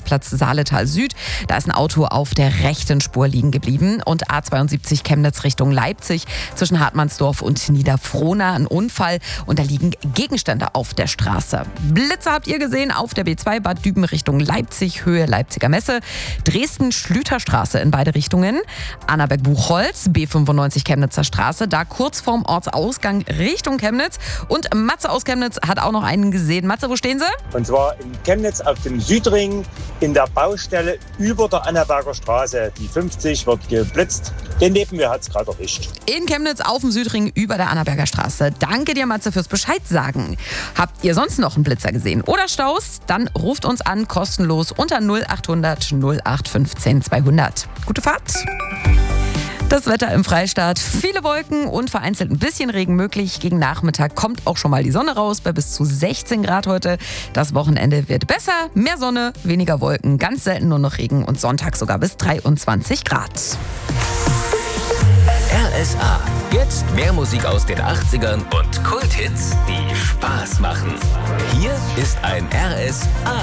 Rastplatz Saaletal Süd. Da ist ein Auto auf der rechten Spur liegen geblieben. Und A72 Chemnitz Richtung Leipzig zwischen Hartmannsdorf und Niederfrohna ein Unfall. Und da liegen Gegenstände auf der Straße. Blitze habt ihr gesehen auf der B2 Bad Düben Richtung Leipzig, Höhe Leipziger Messe. Dresden-Schlüterstraße in beide Richtungen. Annaberg-Buchholz, B95 Chemnitzer Straße, da kurz vorm Ortsausgang Richtung Chemnitz. Und Matze aus Chemnitz hat auch noch einen gesehen. Matze, wo stehen Sie? Und zwar in Chemnitz auf dem Südring in der Baustelle über der Annaberger Straße. Die 50 wird geblitzt. Den neben mir hat es gerade erwischt. In Chemnitz auf dem Südring über der Annaberger Straße. Danke dir, Matze, fürs Bescheid sagen. Habt ihr sonst noch einen Blitzer gesehen oder Staus? Dann ruft uns an, kostenlos unter 0800 0815 200. Gute Fahrt! Das Wetter im Freistaat, viele Wolken und vereinzelt ein bisschen Regen möglich. Gegen Nachmittag kommt auch schon mal die Sonne raus bei bis zu 16 Grad heute. Das Wochenende wird besser, mehr Sonne, weniger Wolken, ganz selten nur noch Regen und Sonntag sogar bis 23 Grad. RSA. Jetzt mehr Musik aus den 80ern und Kulthits, die Spaß machen. Hier ist ein RSA.